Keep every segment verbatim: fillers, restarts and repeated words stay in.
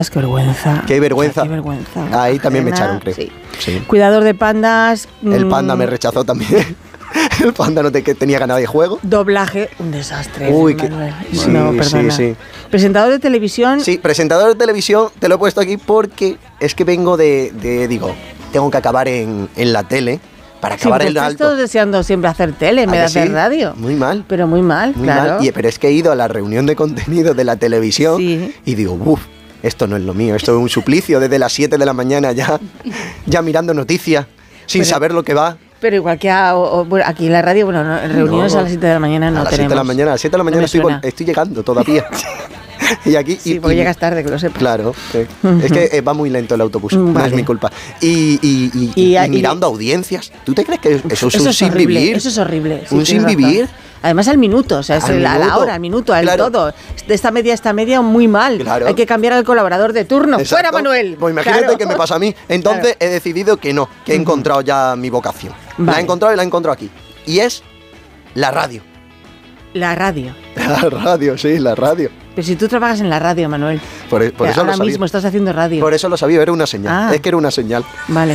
Qué vergüenza. Qué vergüenza. Qué vergüenza. Ahí también me echaron, creo. Sí. Sí. Cuidador de pandas. El panda me rechazó también. El panda no te, que tenía ganado de juego. Doblaje, un desastre. Uy, qué... Sí, no, perdona. Sí, sí. Presentador de televisión. Sí, presentador de televisión, te lo he puesto aquí porque es que vengo de, de digo, tengo que acabar en, en la tele para acabar sí, en alto. Estoy deseando siempre hacer tele, me da hacer sí? radio. Muy mal. Pero muy mal, muy claro. Mal. Y, pero es que he ido a la reunión de contenido de la televisión sí. y digo, uff, esto no es lo mío, esto es un suplicio desde las siete de la mañana ya, ya mirando noticias, sin pero, saber lo que va. Pero igual que a, o, bueno, aquí en la radio, bueno, no, reuniones no, a las siete de la mañana no a las tenemos. siete de la mañana, a las siete de la mañana no estoy, estoy llegando todavía. Y aquí, sí, y, porque y, llegas tarde, que lo sepas. Claro, sí. Es que eh, va muy lento el autobús, vale. No es mi culpa. Y, y, y, y, y mirando audiencias, ¿tú te crees que eso es eso un es sin horrible, vivir? Eso es horrible. ¿Un sin razón. vivir? Además al minuto, o sea, es al a minuto. la hora, al minuto, al claro. todo. De esta media a esta media, muy mal. Claro. Hay que cambiar al colaborador de turno. Exacto. ¡Fuera, Manuel! Pues imagínate claro. que me pasa a mí. Entonces claro. he decidido que no, que he encontrado ya mi vocación. Vale. La he encontrado y la he encontrado aquí. Y es la radio. La radio. La radio, sí, la radio. Pero si tú trabajas en la radio, Manuel. Por, por eso ahora lo sabía. mismo estás haciendo radio. Por eso lo sabía, era una señal. Ah. Es que era una señal. Vale.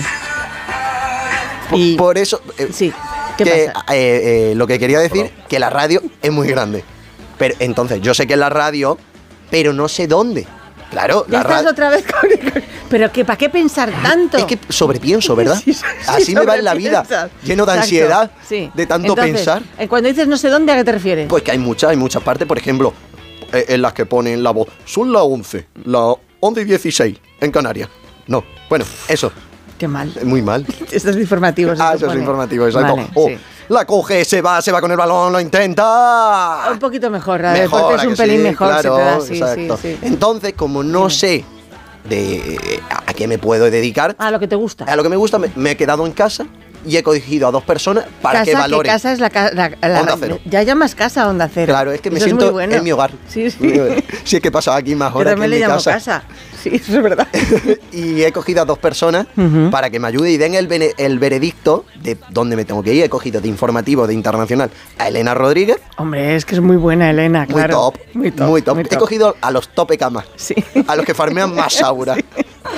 Por, y, por eso... Eh, sí. ¿Qué que, pasa? Eh, eh, lo que quería decir, oh. que la radio es muy grande. Pero entonces, yo sé que es la radio, pero no sé dónde. Claro, ya la estás ra- otra vez con... Pero que ¿para qué pensar tanto? Es que sobrepienso, ¿verdad? Sí, sí, Así me va en la vida, lleno de Exacto. ansiedad, sí. de tanto Entonces, pensar. Cuando dices no sé dónde, ¿a qué te refieres? Pues que hay muchas, hay muchas partes, por ejemplo, eh, en las que ponen la voz, son las once, las once y dieciséis en Canarias. No, bueno, eso. Qué mal. Muy mal. Estos informativos. Ah, eso es informativo, exacto. Vale, oh, sí. La coge, se va, se va con el balón, lo intenta. Un poquito mejor, la mejor, deporte es un pelín sí, mejor. Claro, se te da, sí, exacto. Sí, sí. Entonces, como no sí. sé de a qué me puedo dedicar, a lo que te gusta. A lo que me gusta, me, me he quedado en casa y he cogido a dos personas para casa, que valoren. Casa es la, la, la Onda Cero. Ya llamas casa Onda Cero. Claro, es que me Eso siento es muy bueno. en mi hogar. Sí, sí. Sí, es que he pasado aquí más horas Yo también que en le mi llamo casa. casa. Sí, eso es verdad. Y he cogido a dos personas uh-huh. para que me ayuden y den el, bene, el veredicto de dónde me tengo que ir. He cogido de informativo, de internacional, a Elena Rodríguez. Hombre, es que es muy buena Elena, claro. Muy top, muy top. Muy top. Muy top. He cogido a los tope camas. Sí. A los que farmean más aura. Sí.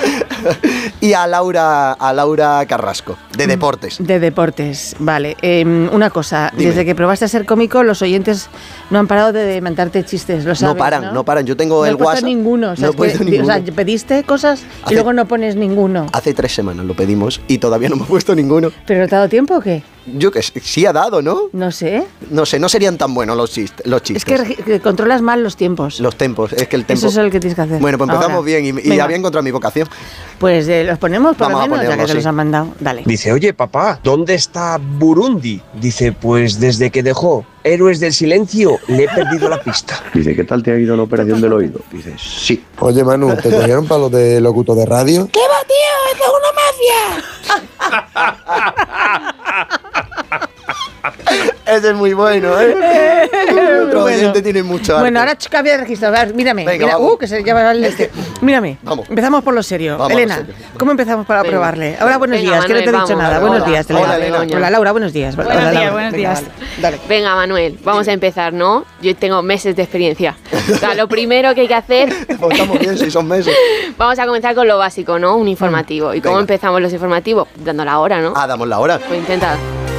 Y a Laura, a Laura Carrasco, de deportes. De deportes, vale. Eh, una cosa, Dime. Desde que probaste a ser cómico, los oyentes no han parado de mentarte chistes, lo sabes, No paran, ¿no? no paran. Yo tengo no el he puesto WhatsApp. ninguno. O sea, no he es puesto que, ninguno. O sea, pediste cosas Hace, y luego no pones ninguno. Hace tres semanas lo pedimos y todavía no me he puesto ninguno. ¿Pero te ha dado tiempo o qué? Yo que sí ha dado, ¿no? No sé. No sé, no serían tan buenos los chistes. Los chistes. Es que, que controlas mal los tiempos. Los tempos, es que el tempo... Eso es el que tienes que hacer. Bueno, pues empezamos ahora. bien y, y había encontrado mi vocación. Pues eh, los ponemos por Vamos lo menos, a ponerlo, ya que sí. te los han mandado. Dale. Dice, oye papá, ¿dónde está Burundi? Dice, pues desde que dejó Héroes del Silencio le he perdido la pista. Dice, ¿qué tal te ha ido la operación del oído? Dice, sí. Oye Manu, ¿te cogieron para los de locuto de radio? ¿Qué va, tío? ¡Esto es una mafia! Ese es muy bueno, ¿eh? Otro bueno. oyente tiene mucho arte. Bueno, ahora cambia de registro. A ver, mírame. Venga, Mira, vamos. uh, que se lleva el este. Mírame. Vamos. Empezamos por lo serio. Vamos Elena, a lo serio. ¿cómo empezamos para Venga. probarle? Ahora, buenos Venga, días, que no te he Manuel, dicho vamos. nada. Buenos Hola. días, Elena. Hola, Elena. Hola, Laura, buenos días. Buenos Hola, días, Laura. buenos Venga, días. vale. Dale. Venga, Manuel, vamos a empezar, ¿no? Yo tengo meses de experiencia. O sea, lo primero que hay que hacer... Pues estamos bien, si son meses. Vamos a comenzar con lo básico, ¿no? Un informativo. ¿Y cómo Venga. empezamos los informativos? Dando la hora, ¿no? Ah, damos la hora. Pues intenta.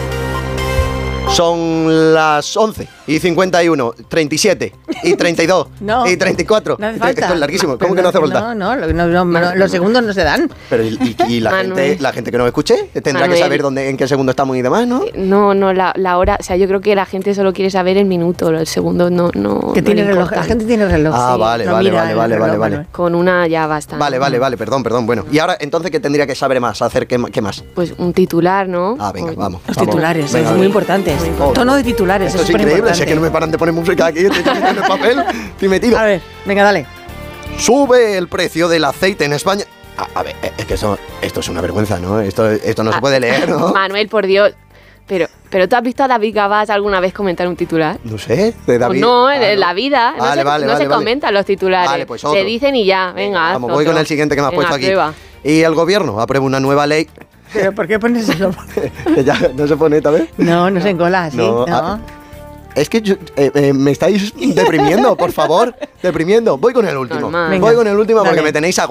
Son las once y cincuenta y uno, treinta y siete y treinta y dos No. y treinta y cuatro. No hace falta. Esto es larguísimo. ¿Cómo Pero que no hace falta? No, no, lo- no, no, no, los segundos no se dan. Pero y, y- y la, Manuel. gente, la gente que no me escuche tendrá Manuel. que saber dónde, en qué segundo estamos y demás, ¿no? No, no, la, la hora... O sea, yo creo que la gente solo quiere saber el minuto. El segundo no, no, Que no tiene le reloj. importa. La gente tiene reloj. Ah, sí, vale, no vale, mira vale, el vale, reloj, vale, vale. Manuel. Con una ya basta. Vale, vale, vale, perdón, perdón. Bueno, y ahora entonces, ¿qué tendría que saber más? ¿Hacer qué, qué más? Pues un titular, ¿no? Ah, venga, O- vamos. Los vamos. titulares, Venga, es muy importante. Oh, Tono de titulares, Esto es es increíble, superimportante. si es que no me paran de poner música aquí, estoy en el papel, estoy metido. A ver, venga, dale. Sube el precio del aceite en España. A, a ver, es que eso, esto es una vergüenza, ¿no? Esto, esto no se Ah, puede leer, ¿no? Manuel, por Dios. Pero, pero ¿tú has visto a David Gabás alguna vez comentar un titular? No sé, de David. Pues no, Ah, en la vida. No Vale, se, vale, no vale, se vale. comentan los titulares. Vale, pues se otro. dicen y ya. Venga, haz Vamos, voy otro. con el siguiente que me has Venga, puesto aquí. prueba. Y el gobierno aprueba una nueva ley. ¿Pero por qué pones eso? Que ya no se pone esta vez. No, no se encola así. No, No, ah, Es que yo- eh, eh, me estáis deprimiendo, por favor. Deprimiendo. Voy con el último. Normal. Voy Venga, con el último porque dale. me tenéis